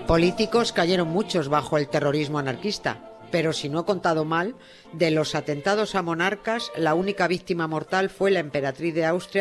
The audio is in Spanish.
Políticos cayeron muchos bajo el terrorismo anarquista, pero si no he contado mal, de los atentados a monarcas, la única víctima mortal fue la emperatriz de Austria,